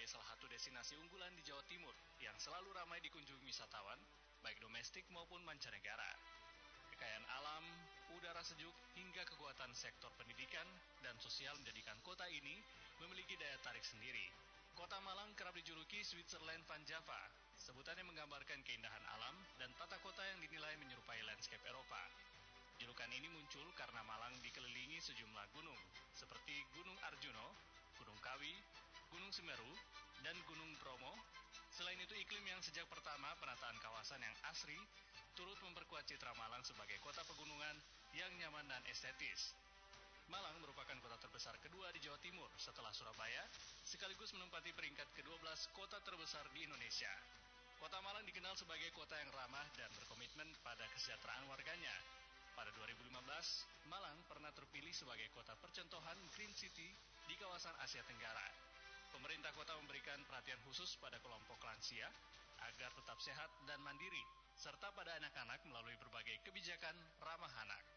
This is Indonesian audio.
sebagai salah satu destinasi unggulan di Jawa Timur yang selalu ramai dikunjungi wisatawan, baik domestik maupun mancanegara. Kekayaan alam, udara sejuk, hingga kekuatan sektor pendidikan dan sosial menjadikan kota ini memiliki daya tarik sendiri. Kota Malang kerap dijuluki Switzerland Van Java. Sebutannya menggambarkan keindahan alam dan tata kota yang dinilai menyerupai landscape Eropa. Julukan ini muncul karena Malang dikelilingi sejumlah gunung, seperti Gunung Arjuno, Gunung Kawi, Gunung Semeru, dan Gunung Bromo. Selain itu, iklim yang sejak pertama penataan kawasan yang asri turut memperkuat citra Malang sebagai kota pegunungan yang nyaman dan estetis. Malang merupakan kota terbesar kedua di Jawa Timur setelah Surabaya, sekaligus menempati peringkat ke-12 kota terbesar di Indonesia. Kota Malang dikenal sebagai kota yang ramah dan berkomitmen pada kesejahteraan warganya. Pada 2015, Malang pernah terpilih sebagai kota percontohan Green City di kawasan Asia Tenggara. Pemerintah kota memberikan perhatian khusus pada kelompok lansia agar tetap sehat dan mandiri, serta pada anak-anak melalui berbagai kebijakan ramah anak.